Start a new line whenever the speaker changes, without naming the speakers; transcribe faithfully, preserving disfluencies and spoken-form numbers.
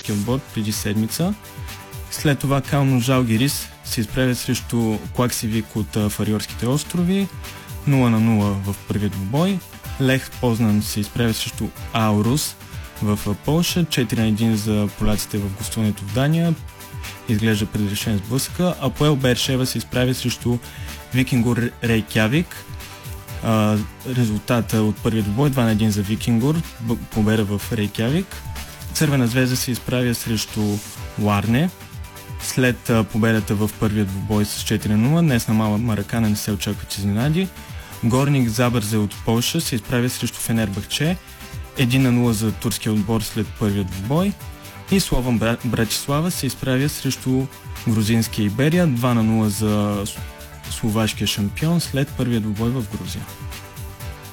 турския отбор преди седмица. След това Кално Жалгирис се изправя срещу Клаксивик от Фариорските острови, нула на нула в първия двубой. Лех Познан се изправя срещу Аурус в Полша, четири на един за поляците в гостуването в Дания. Изглежда предрешен сблъсъка. Апоел Бершева се изправя срещу Викингур Рейкявик. А, резултата от първия двубой два на един за Викингур, победа в Рейкявик. Цървена звезда се изправя срещу Ларне. След а, победата в първия двубой с четири на нула, днес на Мала Маракана не се очакват изненади. Горник Забързе от Полша се изправя срещу Фенербахче, един на нула за турския отбор след първия двубой. И Слован Братислава се изправя срещу грузинския Иберия, два на нула за словашкия шампион след първия двубой в Грузия.